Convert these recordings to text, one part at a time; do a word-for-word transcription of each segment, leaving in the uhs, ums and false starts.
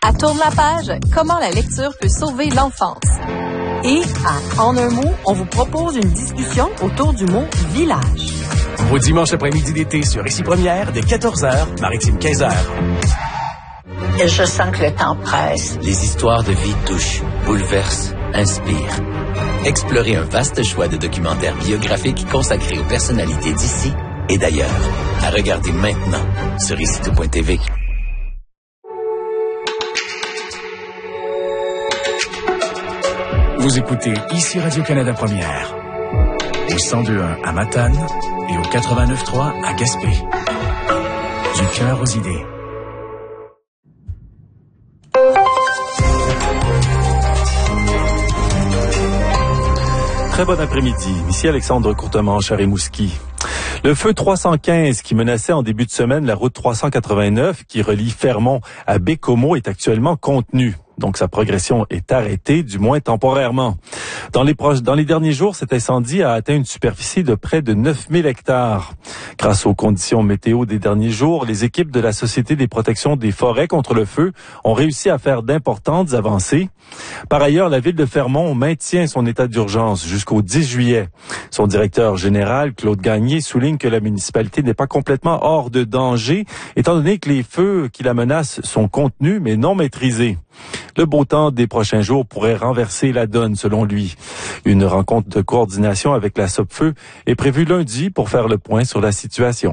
À Tourne la page, comment la lecture peut sauver l'enfance. Et à En un mot, on vous propose une discussion autour du mot village. Vos dimanches après-midi d'été sur Ici Première, dès quatorze heures, Maritime quinze heures. Je sens que le temps presse. Les histoires de vie touchent, bouleversent, inspirent. Explorez un vaste choix de documentaires biographiques consacrés aux personnalités d'ici et d'ailleurs. À regarder maintenant sur ici tout point t v. Vous écoutez Ici Radio-Canada Première, au cent deux point un à Matane et au quatre-vingt-neuf point trois à Gaspé. Du cœur aux idées. Très bon après-midi. Ici Alexandre Courtemanche à Rimouski. Le feu trois cent quinze qui menaçait en début de semaine la route trois cent quatre-vingt-neuf qui relie Fermont à Baie-Comeau est actuellement contenu. Donc sa progression est arrêtée, du moins temporairement. Dans les proches, dans les derniers jours, cet incendie a atteint une superficie de près de neuf mille hectares. Grâce aux conditions météo des derniers jours, les équipes de la Société des protections des forêts contre le feu ont réussi à faire d'importantes avancées. Par ailleurs, la ville de Fermont maintient son état d'urgence jusqu'au dix juillet. Son directeur général, Claude Gagné, souligne que la municipalité n'est pas complètement hors de danger, étant donné que les feux qui la menacent sont contenus mais non maîtrisés. Le beau temps des prochains jours pourrait renverser la donne, selon lui. Une rencontre de coordination avec la Sopfeu est prévue lundi pour faire le point sur la situation.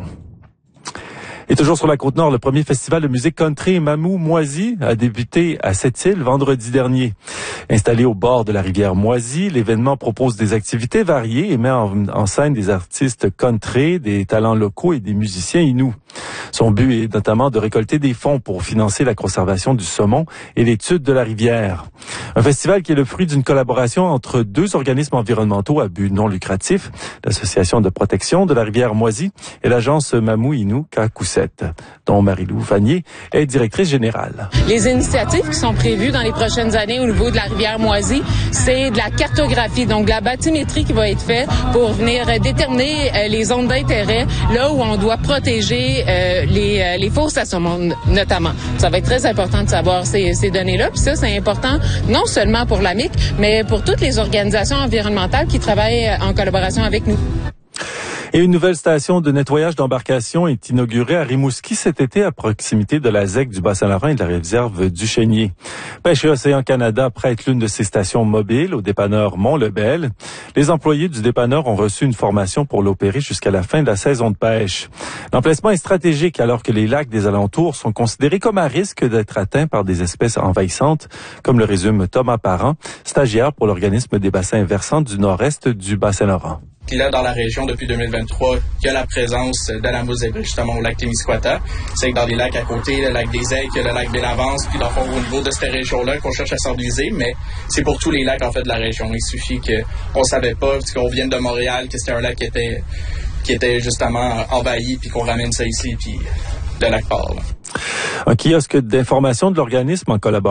Et toujours sur la Côte-Nord, le premier festival de musique country Mamou Moisy a débuté à Sept-Îles vendredi dernier. Installé au bord de la rivière Moisy, l'événement propose des activités variées et met en, en scène des artistes country, des talents locaux et des musiciens inuits. Son but est notamment de récolter des fonds pour financer la conservation du saumon et l'étude de la rivière. Un festival qui est le fruit d'une collaboration entre deux organismes environnementaux à but non lucratif, l'Association de protection de la rivière Moisy et l'agence Mamou Innu Kakouset, dont Marie-Lou Vanier est directrice générale. Les initiatives qui sont prévues dans les prochaines années au niveau de la rivière Moisy, c'est de la cartographie, donc de la bathymétrie qui va être faite pour venir déterminer euh, les zones d'intérêt, là où on doit protéger euh, les, euh, les fosses à saumon notamment. Ça va être très important de savoir ces, ces données-là, puis ça, c'est important non seulement pour l'A M I C, mais pour toutes les organisations environnementales qui travaillent en collaboration avec nous. Et une nouvelle station de nettoyage d'embarcation est inaugurée à Rimouski cet été à proximité de la Z E C du Bas-Saint-Laurent et de la réserve du Chénier. Pêche et Océan Canada prête l'une de ces stations mobiles au dépanneur Mont-Lebel. Les employés du dépanneur ont reçu une formation pour l'opérer jusqu'à la fin de la saison de pêche. L'emplacement est stratégique alors que les lacs des alentours sont considérés comme à risque d'être atteints par des espèces envahissantes, comme le résume Thomas Parent, stagiaire pour l'organisme des bassins versants du nord-est du Bas-Saint-Laurent. Puis là, dans la région, depuis deux mille vingt-trois, il y a la présence de la mousse zébrée, justement, au lac Témiscouata. C'est que dans les lacs à côté, le lac des Aigles, le lac Bellavance, puis dans le fond, au niveau de cette région-là, qu'on cherche à stabiliser, mais c'est pour tous les lacs, en fait, de la région. Il suffit qu'on savait pas, parce qu'on vienne de Montréal, que c'était un lac qui était, qui était justement envahi, puis qu'on ramène ça ici, puis le lac part, là. Un kiosque d'information de l'organisme en collaboration